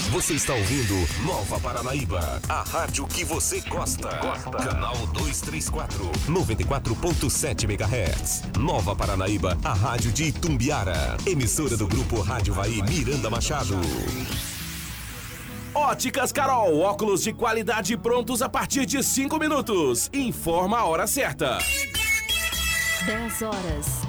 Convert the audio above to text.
Você está ouvindo Nova Paranaíba, a rádio que você gosta. Canal 234, 94.7 MHz. Nova Paranaíba, a rádio de Itumbiara. Emissora do Grupo Rádio Vai Miranda Machado. Óticas Carol, óculos de qualidade prontos a partir de 5 minutos. Informa a hora certa. 10 horas.